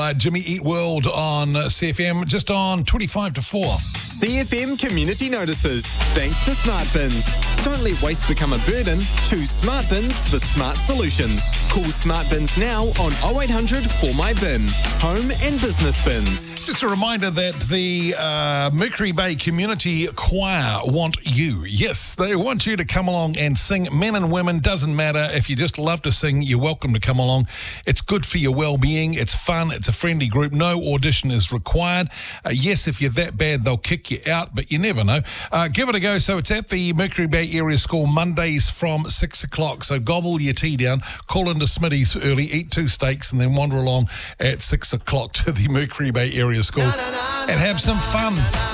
Jimmy Eat World on CFM, just on 25 to 4. CFM Community Notices. Thanks to Smart Bins. Don't let waste become a burden. Choose Smart Bins for smart solutions. Call Smart Bins now on 0800 For My Bin. Home and business bins. Just a reminder that the Mercury Bay Community Choir want you. Yes, they want you to come along and sing. Men and women, doesn't matter. If you just love to sing, you're welcome to come along. It's good for your well-being. It's fun. It's a friendly group. No audition is required. Yes, if you're that bad, they'll kick you out, but you never know. Give it a go. So it's at the Mercury Bay Area School Mondays from 6 o'clock. So gobble your tea down, call into Smitty's early, eat 2 steaks, and then wander along at 6 o'clock to the Mercury Bay Area School and have some fun.